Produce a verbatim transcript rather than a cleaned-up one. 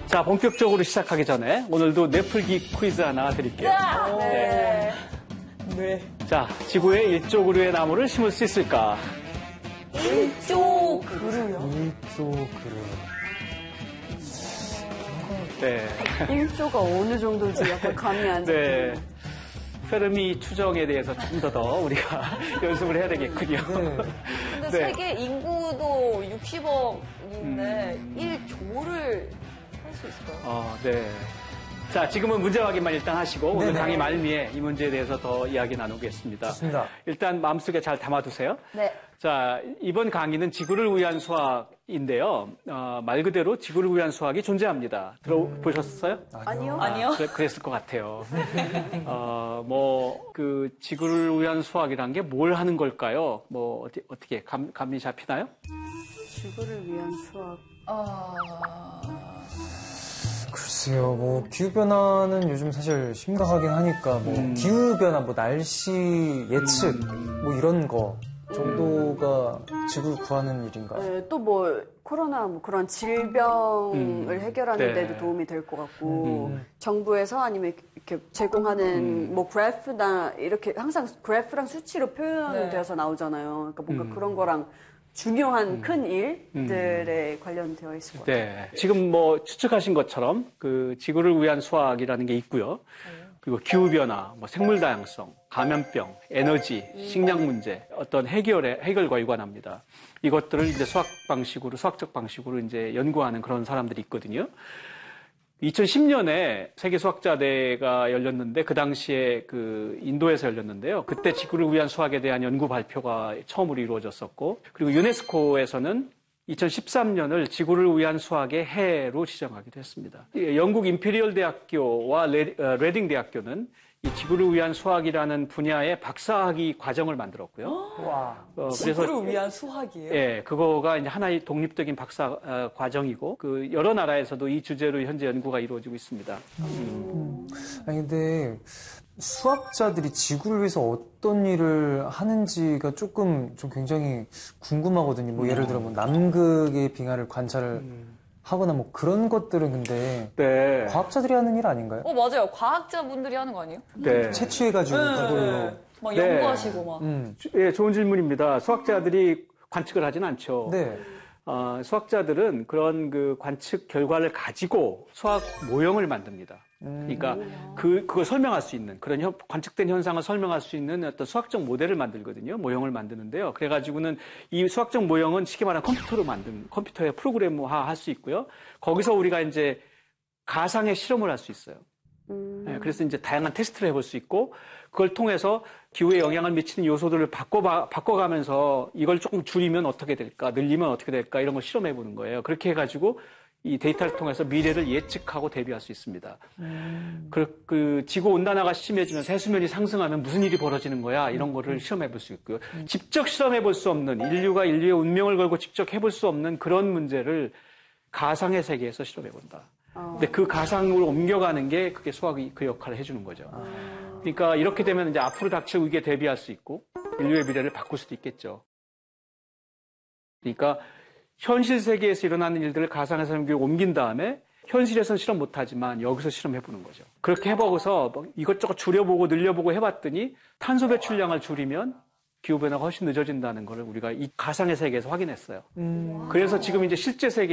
자, 본격적으로 시작하기 전에 오늘도 뇌풀기 퀴즈 하나 드릴게요. 네. 네. 자, 지구에 일조 그루의 나무를 심을 수 있을까? 일조 그루요? 일조 그루. 네. 일조가 어느 정도인지 약간 감이 안 잡혀요. 네. 페르미 추정에 대해서 좀 더 더 우리가 연습을 해야 되겠군요. 근데 네. 세계 인구도 육십억인데 음... 일조를 할 수 있을까요? 어, 네. 자, 지금은 문제 확인만 일단 하시고 오늘 네네. 강의 말미에 이 문제에 대해서 더 이야기 나누겠습니다. 좋습니다. 일단 마음속에 잘 담아두세요. 네. 자, 이번 강의는 지구를 위한 수학인데요. 어, 말 그대로 지구를 위한 수학이 존재합니다. 들어보셨어요? 음... 아니요. 아, 아니요. 그래, 그랬을 것 같아요. 어, 뭐, 그, 지구를 위한 수학이란 게 뭘 하는 걸까요? 뭐, 어디, 어떻게, 감, 감이 잡히나요? 지구를 위한 수학. 아... 글쎄요, 뭐, 기후변화는 요즘 사실 심각하긴 하니까, 뭐, 음. 기후변화, 뭐, 날씨 예측, 음. 뭐, 이런 거 정도가 지구를 구하는 일인가요? 네, 또 뭐 코로나 뭐 그런 질병을 음. 해결하는 네. 데도 도움이 될 것 같고 음. 정부에서 아니면 이렇게 제공하는 음. 뭐 그래프나 이렇게 항상 그래프랑 수치로 표현되어서 네. 나오잖아요. 그러니까 뭔가 음. 그런 거랑 중요한 음. 큰 일들에 관련되어 있을 것 같아요. 네. 지금 뭐 추측하신 것처럼 그 지구를 위한 수학이라는 게 있고요. 그리고 기후변화, 뭐 생물다양성, 감염병, 에너지, 식량 문제, 어떤 해결에, 해결과 유관합니다. 이것들을 이제 수학 방식으로, 수학적 방식으로 이제 연구하는 그런 사람들이 있거든요. 이천십 년에 세계 수학자대가 열렸는데 그 당시에 그 인도에서 열렸는데요. 그때 지구를 위한 수학에 대한 연구 발표가 처음으로 이루어졌었고, 그리고 유네스코에서는 이천십삼 년을 지구를 위한 수학의 해로 지정하기도 했습니다. 영국 임페리얼 대학교와 레, 어, 레딩 대학교는 이 지구를 위한 수학이라는 분야의 박사학위 과정을 만들었고요. 와. 어, 지구를 위한 수학이에요? 예, 그거가 이제 하나의 독립적인 박사 어, 과정이고, 그 여러 나라에서도 이 주제로 현재 연구가 이루어지고 있습니다. 음. 음. 아니, 근데 수학자들이 지구를 위해서 어떤 일을 하는지가 조금 좀 굉장히 궁금하거든요. 뭐 예를 들어 뭐 남극의 빙하를 관찰을 음. 하거나 뭐 그런 것들은 근데 네. 과학자들이 하는 일 아닌가요? 어, 맞아요. 과학자분들이 하는 거 아니에요? 네. 채취해가지고 그걸로. 막 네. 연구하시고 막. 음. 예, 좋은 질문입니다. 수학자들이 관측을 하진 않죠. 네. 어, 수학자들은 그런 그 관측 결과를 가지고 수학 모형을 만듭니다. 그러니까 그, 그걸 설명할 수 있는, 그런 현, 관측된 현상을 설명할 수 있는 어떤 수학적 모델을 만들거든요. 모형을 만드는데요. 그래가지고는 이 수학적 모형은 쉽게 말하면 컴퓨터로 만든, 컴퓨터에 프로그램화 할 수 있고요. 거기서 우리가 이제 가상의 실험을 할 수 있어요. 음. 네, 그래서 이제 다양한 테스트를 해볼 수 있고, 그걸 통해서 기후에 영향을 미치는 요소들을 바꿔, 바꿔가면서 이걸 조금 줄이면 어떻게 될까, 늘리면 어떻게 될까, 이런 걸 실험해 보는 거예요. 그렇게 해가지고 이 데이터를 통해서 미래를 예측하고 대비할 수 있습니다. 음. 그, 그, 지구 온난화가 심해지면서 해수면이 상승하면 무슨 일이 벌어지는 거야, 이런 거를 실험해 볼 수 있고요. 음. 직접 실험해 볼 수 없는, 인류가 인류의 운명을 걸고 직접 해볼 수 없는 그런 문제를 가상의 세계에서 실험해 본다. 근데 그 가상으로 옮겨가는 게 그게 수학이 그 역할을 해주는 거죠. 그러니까 이렇게 되면 이제 앞으로 닥칠 위기에 대비할 수 있고 인류의 미래를 바꿀 수도 있겠죠. 그러니까 현실 세계에서 일어나는 일들을 가상의 세계로 옮긴 다음에 현실에서는 실험 못하지만 여기서 실험해보는 거죠. 그렇게 해보고서 이것저것 줄여보고 늘려보고 해봤더니 탄소 배출량을 줄이면 기후변화가 훨씬 늦어진다는 걸 우리가 이 가상의 세계에서 확인했어요. 음. 그래서 지금 이제 실제 세계